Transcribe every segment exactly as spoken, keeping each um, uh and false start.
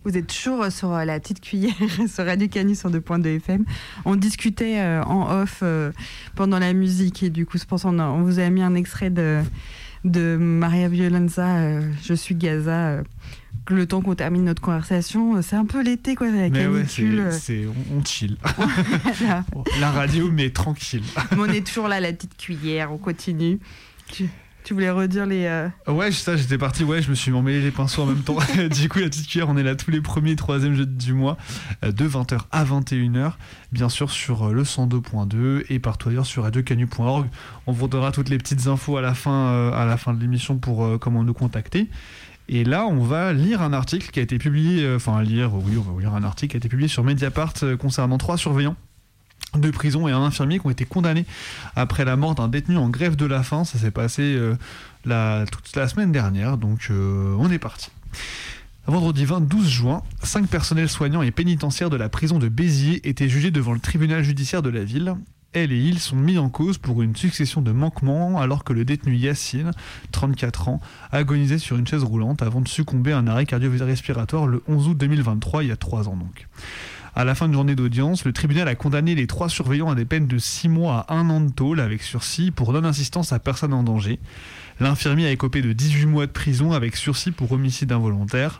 Vous êtes toujours sur euh, la petite cuillère sur Radio Canu sur deux point deux F M. On discutait euh, en off euh, pendant la musique et du coup, c'est pour ça qu'on on vous a mis un extrait de, de Maria Violenza, euh, Je suis Gaza. Euh, le temps qu'on termine notre conversation, c'est un peu l'été, quoi, la mais canicule. Ouais, c'est, c'est, on, on chill. Voilà. La radio, mais tranquille. Mais on est toujours là, la petite cuillère, on continue. Tu... Tu voulais redire les... Euh... Ouais, ça, j'étais parti, ouais, je me suis emmêlé les pinceaux en même temps. Du coup, la petite cuillère, on est là tous les premiers et troisièmes jeudis du mois, de vingt heures à vingt et une heures, bien sûr sur le cent deux point deux et partout ailleurs sur radio canu point org. On vous donnera toutes les petites infos à la fin, euh, à la fin de l'émission pour euh, comment nous contacter. Et là, on va lire un article qui a été publié, euh, enfin lire, oui, on va lire un article qui a été publié sur Mediapart euh, concernant trois surveillants de prison et un infirmier qui ont été condamnés après la mort d'un détenu en grève de la faim. Ça s'est passé euh, la, toute la semaine dernière, donc euh, on est parti. Vendredi douze juin, cinq personnels soignants et pénitentiaires de la prison de Béziers étaient jugés devant le tribunal judiciaire de la ville. Elle et ils sont mis en cause pour une succession de manquements alors que le détenu Yacine, trente-quatre ans, agonisait sur une chaise roulante avant de succomber à un arrêt cardio-respiratoire le onze août deux mille vingt-trois, il y a trois ans donc. À la fin de journée d'audience, le tribunal a condamné les trois surveillants à des peines de six mois à un an de tôle avec sursis pour non-assistance à personne en danger. L'infirmier a écopé de dix-huit mois de prison avec sursis pour homicide involontaire.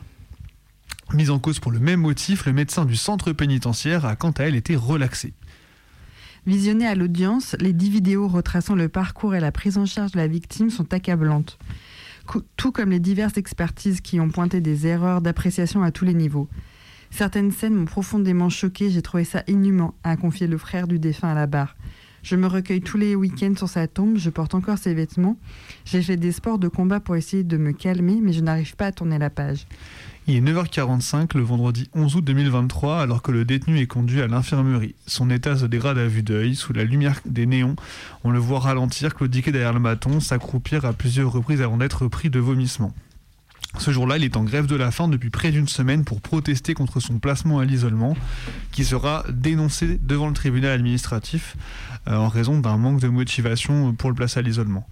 Mis en cause pour le même motif, le médecin du centre pénitentiaire a quant à elle été relaxé. Visionnées à l'audience, les dix vidéos retraçant le parcours et la prise en charge de la victime sont accablantes. Tout comme les diverses expertises qui ont pointé des erreurs d'appréciation à tous les niveaux. Certaines scènes m'ont profondément choquée, j'ai trouvé ça inhumain, a confié le frère du défunt à la barre. Je me recueille tous les week-ends sur sa tombe, je porte encore ses vêtements. J'ai fait des sports de combat pour essayer de me calmer, mais je n'arrive pas à tourner la page. Il est neuf heures quarante-cinq le vendredi onze août deux mille vingt-trois alors que le détenu est conduit à l'infirmerie. Son état se dégrade à vue d'œil, sous la lumière des néons. On le voit ralentir, claudiquer derrière le bâton, s'accroupir à plusieurs reprises avant d'être pris de vomissements. Ce jour-là, il est en grève de la faim depuis près d'une semaine pour protester contre son placement à l'isolement, qui sera dénoncé devant le tribunal administratif euh, en raison d'un manque de motivation pour le placer à l'isolement.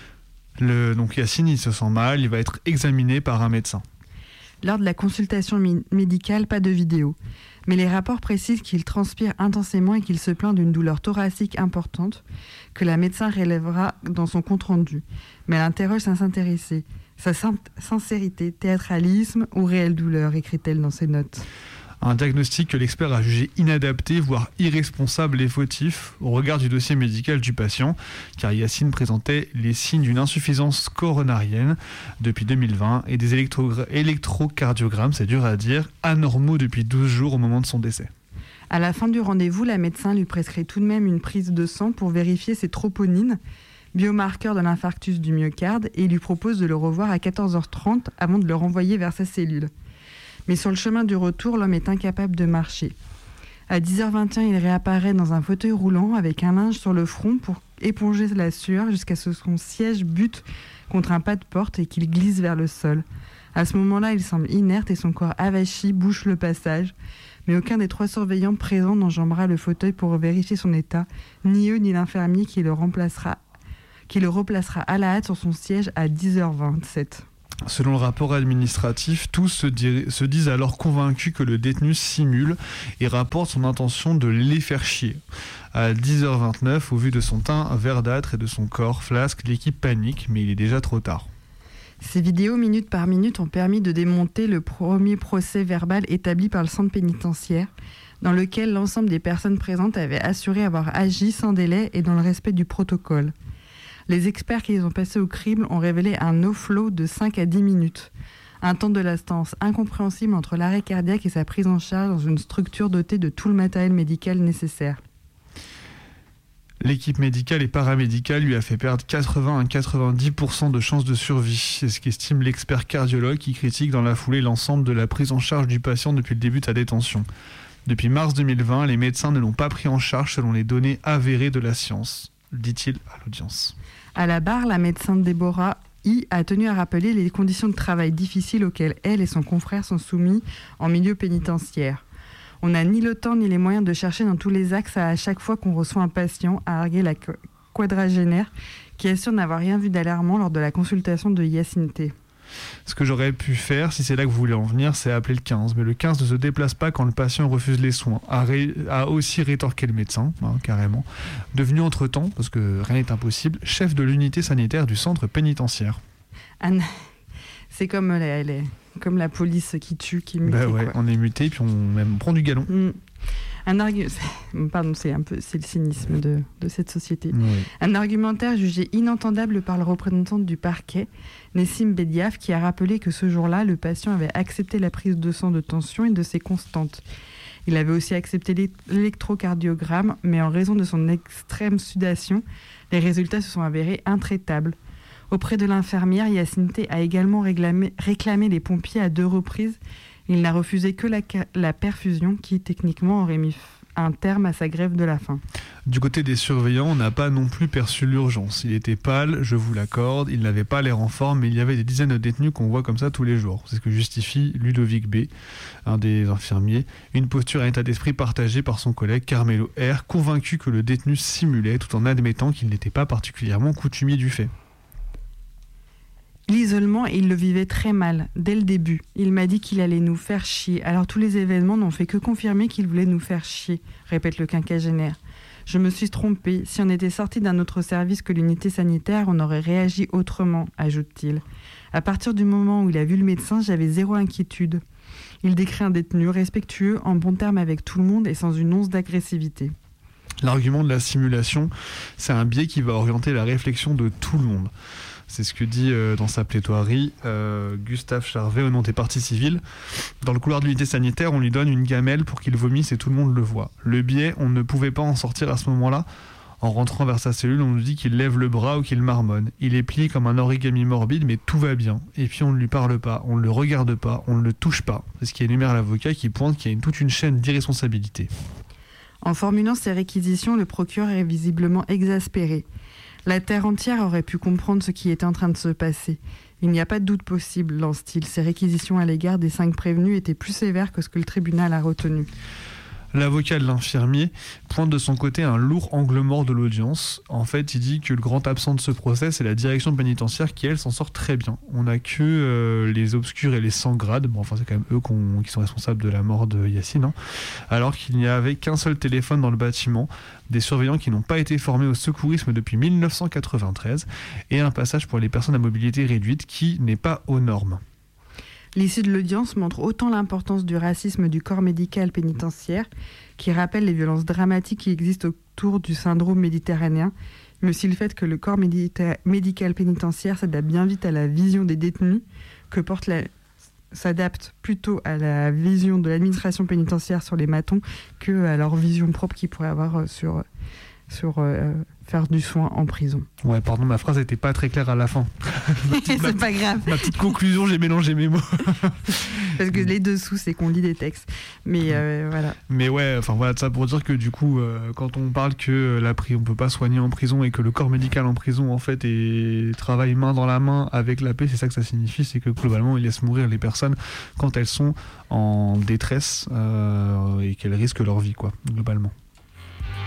Le, donc Yacine, il se sent mal, il va être examiné par un médecin. Lors de la consultation mi- médicale, pas de vidéo. Mais les rapports précisent qu'il transpire intensément et qu'il se plaint d'une douleur thoracique importante que la médecin relèvera dans son compte-rendu. Mais elle interroge sans s'intéresser. Sa sincérité, théâtralisme ou réelle douleur, écrit-elle dans ses notes. Un diagnostic que l'expert a jugé inadapté, voire irresponsable et fautif au regard du dossier médical du patient, car Yacine présentait les signes d'une insuffisance coronarienne depuis deux mille vingt et des électro- électrocardiogrammes, c'est dur à dire, anormaux depuis douze jours au moment de son décès. À la fin du rendez-vous, la médecin lui prescrit tout de même une prise de sang pour vérifier ses troponines, biomarqueur de l'infarctus du myocarde, et il lui propose de le revoir à quatorze heures trente avant de le renvoyer vers sa cellule. Mais sur le chemin du retour, l'homme est incapable de marcher. À dix heures vingt et un, il réapparaît dans un fauteuil roulant avec un linge sur le front pour éponger la sueur jusqu'à ce que son siège bute contre un pas de porte et qu'il glisse vers le sol. À ce moment-là, il semble inerte et son corps avachi bouche le passage. Mais aucun des trois surveillants présents n'enjambera le fauteuil pour vérifier son état, ni eux ni l'infirmier qui le remplacera qui le replacera à la hâte sur son siège à dix heures vingt-sept. Selon le rapport administratif, tous se, dir- se disent alors convaincus que le détenu simule et rapporte son intention de les faire chier. À dix heures vingt-neuf, au vu de son teint verdâtre et de son corps flasque, l'équipe panique, mais il est déjà trop tard. Ces vidéos, minute par minute, ont permis de démonter le premier procès verbal établi par le centre pénitentiaire, dans lequel l'ensemble des personnes présentes avaient assuré avoir agi sans délai et dans le respect du protocole. Les experts qui les ont passés au crible ont révélé un no-flow de cinq à dix minutes. Un temps de latence incompréhensible entre l'arrêt cardiaque et sa prise en charge dans une structure dotée de tout le matériel médical nécessaire. L'équipe médicale et paramédicale lui a fait perdre quatre-vingts à quatre-vingt-dix pour cent de chances de survie. C'est ce qu'estime l'expert cardiologue qui critique dans la foulée l'ensemble de la prise en charge du patient depuis le début de sa détention. Depuis mars deux mille vingt, les médecins ne l'ont pas pris en charge selon les données avérées de la science, dit-il à l'audience. À la barre, la médecin Déborah I a tenu à rappeler les conditions de travail difficiles auxquelles elle et son confrère sont soumis en milieu pénitentiaire. On n'a ni le temps ni les moyens de chercher dans tous les axes à chaque fois qu'on reçoit un patient, a argué la quadragénaire qui assure n'avoir rien vu d'alarmant lors de la consultation de Yacine T. Ce que j'aurais pu faire, si c'est là que vous voulez en venir, c'est appeler le quinze. Mais le quinze ne se déplace pas quand le patient refuse les soins. A, ré... a aussi rétorqué le médecin, hein, carrément. Devenu entre-temps, parce que rien n'est impossible, chef de l'unité sanitaire du centre pénitentiaire. Anne... C'est comme la, la, comme la police qui tue, qui mute. Bah ouais, on est muté, puis on, même, on prend du galon. Mmh. Un argu... Pardon, c'est un peu, c'est le cynisme de, de cette société. Oui. Un argumentaire jugé inentendable par le représentant du parquet, Nessim Bediaf, qui a rappelé que ce jour-là, le patient avait accepté la prise de sang de tension et de ses constantes. Il avait aussi accepté l'électrocardiogramme, mais en raison de son extrême sudation, les résultats se sont avérés intraitables. Auprès de l'infirmière, Yacine T a également réclamé, réclamé les pompiers à deux reprises. Il n'a refusé que la, la perfusion qui, techniquement, aurait mis un terme à sa grève de la faim. Du côté des surveillants, on n'a pas non plus perçu l'urgence. Il était pâle, je vous l'accorde, il n'avait pas l'air en forme, mais il y avait des dizaines de détenus qu'on voit comme ça tous les jours. C'est ce que justifie Ludovic B, un des infirmiers. Une posture et un état d'esprit partagé par son collègue Carmelo R, convaincu que le détenu simulait tout en admettant qu'il n'était pas particulièrement coutumier du fait. L'isolement, il le vivait très mal, dès le début. Il m'a dit qu'il allait nous faire chier. Alors tous les événements n'ont fait que confirmer qu'il voulait nous faire chier, répète le quinquagénaire. Je me suis trompé. Si on était sorti d'un autre service que l'unité sanitaire, on aurait réagi autrement, ajoute-t-il. À partir du moment où il a vu le médecin, j'avais zéro inquiétude. Il décrit un détenu respectueux, en bon terme avec tout le monde et sans une once d'agressivité. L'argument de la simulation, c'est un biais qui va orienter la réflexion de tout le monde. C'est ce que dit euh, dans sa plaidoirie euh, Gustave Charvet au nom des parties civiles. Dans le couloir de l'unité sanitaire, on lui donne une gamelle pour qu'il vomisse et tout le monde le voit. Le biais, on ne pouvait pas en sortir à ce moment-là. En rentrant vers sa cellule, on nous dit qu'il lève le bras ou qu'il marmonne. Il est plié comme un origami morbide, mais tout va bien. Et puis on ne lui parle pas, on ne le regarde pas, on ne le touche pas. C'est ce qui énumère l'avocat qui pointe qu'il y a une, toute une chaîne d'irresponsabilité. En formulant ces réquisitions, le procureur est visiblement exaspéré. La terre entière aurait pu comprendre ce qui était en train de se passer. Il n'y a pas de doute possible, lance-t-il. Ces réquisitions à l'égard des cinq prévenus étaient plus sévères que ce que le tribunal a retenu. L'avocat de l'infirmier pointe de son côté un lourd angle mort de l'audience. En fait, il dit que le grand absent de ce procès, c'est la direction pénitentiaire qui, elle, s'en sort très bien. On n'a que euh, les obscurs et les sans grades, bon, enfin c'est quand même eux qu'on, qui sont responsables de la mort de Yacine, hein, alors qu'il n'y avait qu'un seul téléphone dans le bâtiment, des surveillants qui n'ont pas été formés au secourisme depuis mille neuf cent quatre-vingt-treize, et un passage pour les personnes à mobilité réduite qui n'est pas aux normes. L'issue de l'audience montre autant l'importance du racisme du corps médical pénitentiaire, qui rappelle les violences dramatiques qui existent autour du syndrome méditerranéen, mais aussi le fait que le corps médita- médical pénitentiaire s'adapte bien vite à la vision des détenus, que porte la... s'adapte plutôt à la vision de l'administration pénitentiaire sur les matons qu'à leur vision propre qu'ils pourraient avoir sur, sur euh, faire du soin en prison. Ouais, pardon, ma phrase n'était pas très claire à la fin. petite, c'est ma, pas grave. Ma petite conclusion, j'ai mélangé mes mots. Parce que les dessous, c'est qu'on lit des textes. Mais euh, voilà. Mais ouais, enfin voilà, ça pour dire que du coup, euh, quand on parle que la pri- on peut pas soigner en prison et que le corps médical en prison en fait est, travaille main dans la main avec la paix, c'est ça que ça signifie, c'est que globalement, il laisse mourir les personnes quand elles sont en détresse euh, et qu'elles risquent leur vie, quoi, globalement.